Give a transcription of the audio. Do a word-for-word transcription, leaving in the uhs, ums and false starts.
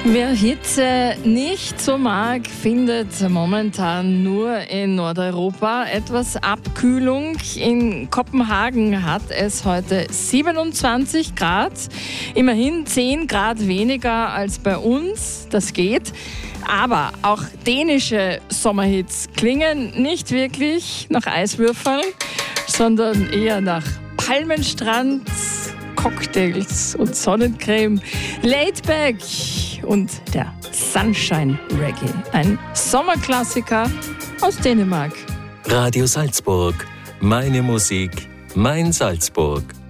Wer Hitze nicht so mag, findet momentan nur in Nordeuropa etwas Abkühlung. In Kopenhagen hat es heute siebenundzwanzig Grad, immerhin zehn Grad weniger als bei uns, das geht. Aber auch dänische Sommerhits klingen nicht wirklich nach Eiswürfeln, sondern eher nach Palmenstrand, Cocktails und Sonnencreme, Laidback und der Sunshine Reggae. Ein Sommerklassiker aus Dänemark. Radio Salzburg. Meine Musik, mein Salzburg.